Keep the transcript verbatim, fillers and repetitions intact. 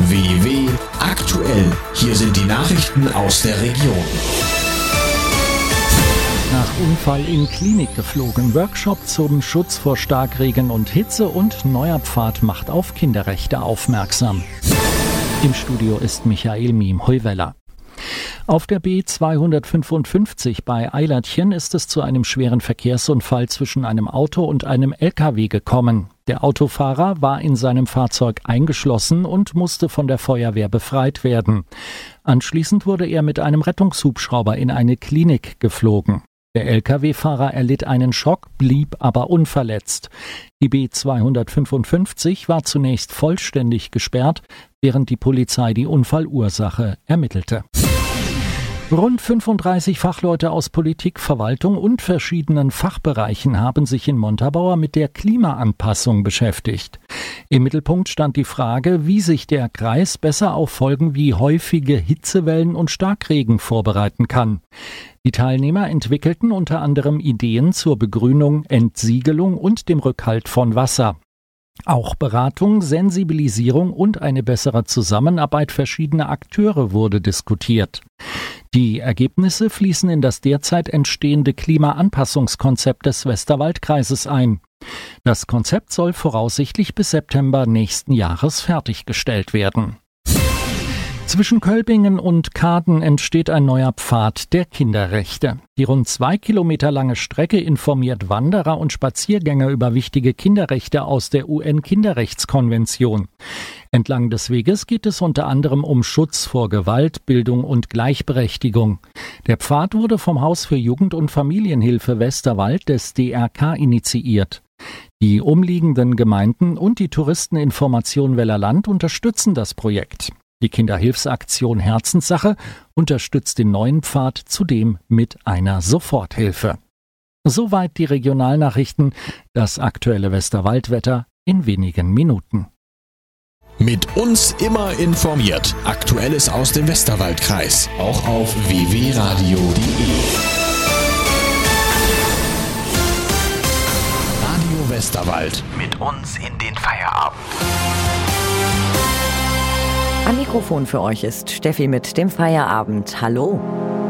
W W aktuell. Hier sind die Nachrichten aus der Region. Nach Unfall in Klinik geflogen, Workshop zum Schutz vor Starkregen und Hitze und neuer Pfad macht auf Kinderrechte aufmerksam. Im Studio ist Michael Miem-Heuweller. Auf der B zweihundertfünfundfünfzig bei Eilertchen ist es zu einem schweren Verkehrsunfall zwischen einem Auto und einem L K W gekommen. Der Autofahrer war in seinem Fahrzeug eingeschlossen und musste von der Feuerwehr befreit werden. Anschließend wurde er mit einem Rettungshubschrauber in eine Klinik geflogen. Der L K W-Fahrer erlitt einen Schock, blieb aber unverletzt. Die B zweihundertfünfundfünfzig war zunächst vollständig gesperrt, während die Polizei die Unfallursache ermittelte. Rund fünfunddreißig Fachleute aus Politik, Verwaltung und verschiedenen Fachbereichen haben sich in Montabaur mit der Klimaanpassung beschäftigt. Im Mittelpunkt stand die Frage, wie sich der Kreis besser auf Folgen wie häufige Hitzewellen und Starkregen vorbereiten kann. Die Teilnehmer entwickelten unter anderem Ideen zur Begrünung, Entsiegelung und dem Rückhalt von Wasser. Auch Beratung, Sensibilisierung und eine bessere Zusammenarbeit verschiedener Akteure wurde diskutiert. Die Ergebnisse fließen in das derzeit entstehende Klimaanpassungskonzept des Westerwaldkreises ein. Das Konzept soll voraussichtlich bis September nächsten Jahres fertiggestellt werden. Zwischen Kölbingen und Kaden entsteht ein neuer Pfad der Kinderrechte. Die rund zwei Kilometer lange Strecke informiert Wanderer und Spaziergänger über wichtige Kinderrechte aus der U N-Kinderrechtskonvention. Entlang des Weges geht es unter anderem um Schutz vor Gewalt, Bildung und Gleichberechtigung. Der Pfad wurde vom Haus für Jugend- und Familienhilfe Westerwald des D R K initiiert. Die umliegenden Gemeinden und die Touristeninformation Wellerland unterstützen das Projekt. Die Kinderhilfsaktion Herzenssache unterstützt den neuen Pfad zudem mit einer Soforthilfe. Soweit die Regionalnachrichten, das aktuelle Westerwaldwetter in wenigen Minuten. Mit uns immer informiert. Aktuelles aus dem Westerwaldkreis. Auch auf w w radio punkt de. Radio Westerwald. Mit uns in den Feierabend. Am Mikrofon für euch ist Steffi mit dem Feierabend. Hallo.